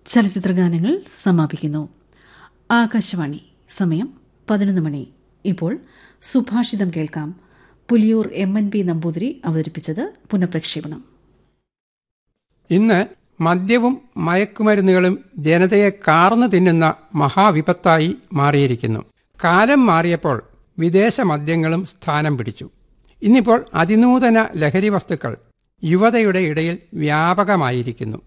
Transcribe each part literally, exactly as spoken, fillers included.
ചലച്ചിത്രഗാനങ്ങൾ സമാപിക്കുന്നു. ആകാശവാണി സമയം പതിനൊന്ന് മണി. ഇപ്പോൾ സുഭാഷിതം കേൾക്കാം. Puliyur M N P Namboothiri അവതരിപ്പിച്ചത് പുനഃപ്രക്ഷേപണം. ഇന്ന് മദ്യവും മയക്കുമരുന്നുകളും ജനതയെ കാർന്നു തിന്നുന്ന മഹാവിപത്തായി മാറിയിരിക്കുന്നു. കാലം മാറിയപ്പോൾ വിദേശ മദ്യങ്ങളും സ്ഥാനം പിടിച്ചു. ഇന്നിപ്പോൾ അതിനൂതന ലഹരി വസ്തുക്കൾ യുവതയുടെ ഇടയിൽ വ്യാപകമായിരിക്കുന്നു.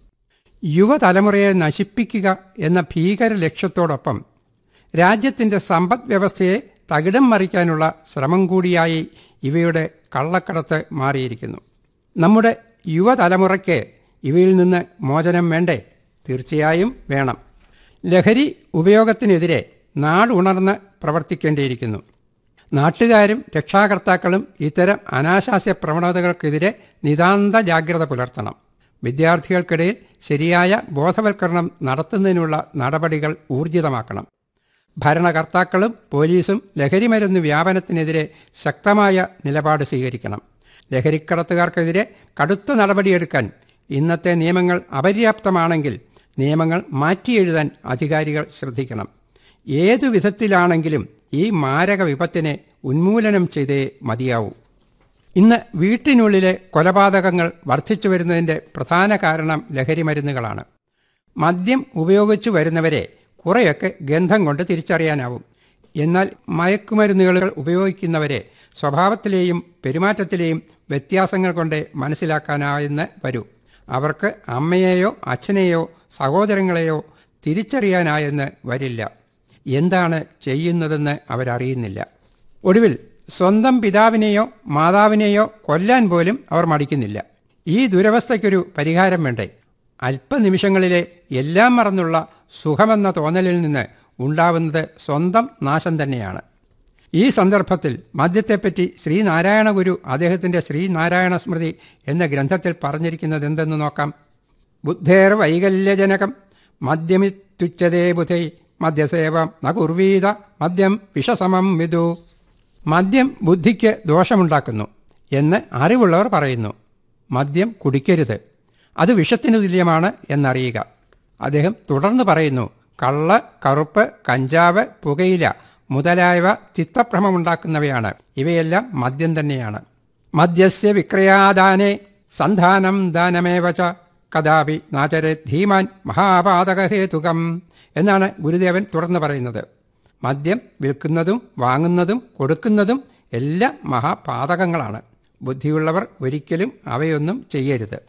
യുവതലമുറയെ നശിപ്പിക്കുക എന്ന ഭീകര ലക്ഷ്യത്തോടൊപ്പം രാജ്യത്തിൻ്റെ സമ്പദ് വ്യവസ്ഥയെ തകിടം മറിക്കാനുള്ള ശ്രമം കൂടിയായി ഇവയുടെ കള്ളക്കടത്ത് മാറിയിരിക്കുന്നു. നമ്മുടെ യുവതലമുറയ്ക്ക് ഇവയിൽ നിന്ന് മോചനം വേണ്ടേ? തീർച്ചയായും വേണം. ലഹരി ഉപയോഗത്തിനെതിരെ നാടുണർന്ന് പ്രവർത്തിക്കേണ്ടിയിരിക്കുന്നു. നാട്ടുകാരും രക്ഷാകർത്താക്കളും ഇത്തരം അനാശാസ്യ പ്രവണതകൾക്കെതിരെ നിതാന്ത ജാഗ്രത പുലർത്തണം. വിദ്യാർത്ഥികൾക്കിടയിൽ ശരിയായ ബോധവൽക്കരണം നടത്തുന്നതിനുള്ള നടപടികൾ ഊർജിതമാക്കണം. ഭരണകർത്താക്കളും പോലീസും ലഹരിമരുന്ന് വ്യാപനത്തിനെതിരെ ശക്തമായ നിലപാട് സ്വീകരിക്കണം. ലഹരിക്കടത്തുകാർക്കെതിരെ കടുത്ത നടപടിയെടുക്കാൻ ഇന്നത്തെ നിയമങ്ങൾ അപര്യാപ്തമാണെങ്കിൽ നിയമങ്ങൾ മാറ്റിയെഴുതാൻ അധികാരികൾ ശ്രദ്ധിക്കണം. ഏതു വിധത്തിലാണെങ്കിലും ഈ മാരക വിപത്തിനെ ഉന്മൂലനം ചെയ്തേ മതിയാവൂ. ഇന്ന് വീട്ടിനുള്ളിലെ കൊലപാതകങ്ങൾ വർദ്ധിച്ചു വരുന്നതിൻ്റെ പ്രധാന കാരണം ലഹരിമരുന്നുകളാണ്. മദ്യം ഉപയോഗിച്ചു വരുന്നവരെ കുറേയൊക്കെ ഗന്ധം കൊണ്ട് തിരിച്ചറിയാനാവും. എന്നാൽ മയക്കുമരുന്നുകൾ ഉപയോഗിക്കുന്നവരെ സ്വഭാവത്തിലെയും പെരുമാറ്റത്തിലെയും വ്യത്യാസങ്ങൾ കൊണ്ട് മനസ്സിലാക്കാനായെന്ന് വരൂ. അവർക്ക് അമ്മയെയോ അച്ഛനെയോ സഹോദരങ്ങളെയോ തിരിച്ചറിയാനായെന്ന് വരില്ല. എന്താണ് ചെയ്യുന്നതെന്ന് അവരറിയുന്നില്ല. ഒടുവിൽ സ്വന്തം പിതാവിനെയോ മാതാവിനെയോ കൊല്ലാൻ പോലും അവർ മടിക്കുന്നില്ല. ഈ ദുരവസ്ഥയ്ക്കൊരു പരിഹാരം വേണ്ടേ? അല്പനിമിഷങ്ങളിലെ എല്ലാം മറന്നുള്ള സുഖമെന്ന തോന്നലിൽ നിന്ന് ഉണ്ടാവുന്നത് സ്വന്തം നാശം തന്നെയാണ്. ഈ സന്ദർഭത്തിൽ മദ്യത്തെപ്പറ്റി ശ്രീനാരായണ ഗുരു അദ്ദേഹത്തിൻ്റെ ശ്രീനാരായണ സ്മൃതി എന്ന ഗ്രന്ഥത്തിൽ പറഞ്ഞിരിക്കുന്നത് എന്തെന്ന് നോക്കാം. ബുദ്ധേർ വൈകല്യജനകം മദ്യമിത്യുച്യതേ ബുധൈ മദ്യസേവം ന കുർവീത മദ്യം വിഷസമം വിദു. മദ്യം ബുദ്ധിക്ക് ദോഷമുണ്ടാക്കുന്നു എന്ന് അറിവുള്ളവർ പറയുന്നു. മദ്യം കുടിക്കരുത്, അത് വിഷത്തിനു തുല്യമാണ് എന്നറിയുക. അദ്ദേഹം തുടർന്ന് പറയുന്നു, കള്ള്, കറുപ്പ്, കഞ്ചാവ്, പുകയില മുതലായവ ചിത്തഭ്രമമുണ്ടാക്കുന്നവയാണ്. ഇവയെല്ലാം മദ്യം തന്നെയാണ്. മദ്യസ്യ വിക്രയാദാനേ സന്ധാനം ദാനമേവച കഥാപി നാചരേ ധീമാൻ മഹാപാതകഹേതുകം എന്നാണ് ഗുരുദേവൻ തുടർന്ന് പറയുന്നത്. മദ്യം വിൽക്കുന്നതും വാങ്ങുന്നതും കൊടുക്കുന്നതും എല്ലാം മഹാപാതകങ്ങളാണ്. ബുദ്ധിയുള്ളവർ ഒരിക്കലും അവയൊന്നും ചെയ്യരുത്.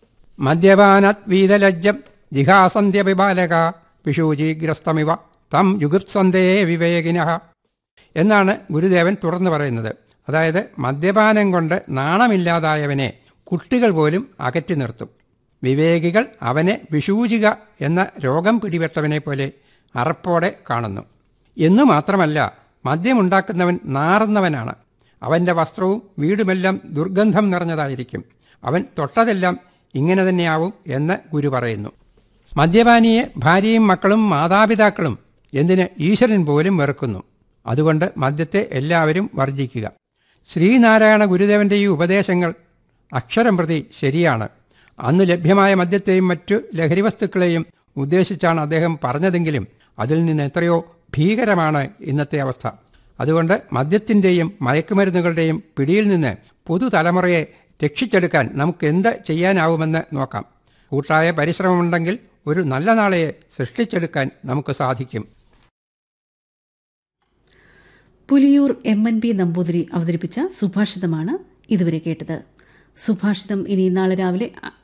മദ്യപാനാത് വീതലജ്ജം ജിഹാസന്ധ്യപിബാലക വിഷൂചീഗ്രസ്തമിവ തം യുഗുപ്സന്തേ വിവേകിനഃ എന്നാണ് ഗുരുദേവൻ തുറന്നു പറയുന്നത്. അതായത് മദ്യപാനം കൊണ്ട് നാണമില്ലാതായവനെ കുട്ടികൾ പോലും അകറ്റി നിർത്തും. വിവേകികൾ അവനെ വിഷൂചിക എന്ന രോഗം പിടിപെട്ടവനെ പോലെ അറപ്പോടെ കാണുന്നു. എന്നു മാത്രമല്ല, മദ്യമുണ്ടാക്കുന്നവൻ നാറുന്നവനാണ്. അവൻ്റെ വസ്ത്രവും വീടുമെല്ലാം ദുർഗന്ധം നിറഞ്ഞതായിരിക്കും. അവൻ തൊട്ടതെല്ലാം ഇങ്ങനെ തന്നെയാവും എന്ന് ഗുരു പറയുന്നു. മദ്യപാനിയെ ഭാര്യയും മക്കളും മാതാപിതാക്കളും എന്തിന് ഈശ്വരൻ പോലും വെറുക്കുന്നു. അതുകൊണ്ട് മദ്യത്തെ എല്ലാവരും വർജിക്കുക. ശ്രീനാരായണ ഗുരുദേവൻ്റെ ഈ ഉപദേശങ്ങൾ അക്ഷരം പ്രതി ശരിയാണ്. അന്ന് ലഭ്യമായ മദ്യത്തെയും മറ്റു ലഹരി വസ്തുക്കളെയും ഉദ്ദേശിച്ചാണ് അദ്ദേഹം പറഞ്ഞതെങ്കിലും അതിൽ നിന്ന് എത്രയോ ഭീകരമാണ് ഇന്നത്തെ അവസ്ഥ. അതുകൊണ്ട് മദ്യത്തിൻ്റെയും മയക്കുമരുന്നുകളുടെയും പിടിയിൽ നിന്ന് പുതുതലമുറയെ രക്ഷിച്ചെടുക്കാൻ നമുക്ക് എന്ത് ചെയ്യാനാവുമെന്ന് നോക്കാം. കൂട്ടായ പരിശ്രമമുണ്ടെങ്കിൽ ഒരു നല്ല നാളെയെ സൃഷ്ടിച്ചെടുക്കാൻ നമുക്ക് സാധിക്കും. Puliyur M N P Namboothiri അവതരിപ്പിച്ച സുഭാഷിതമാണ് ഇതുവരെ കേട്ടത്. സുഭാഷിതം ഇനി നാളെ രാവിലെ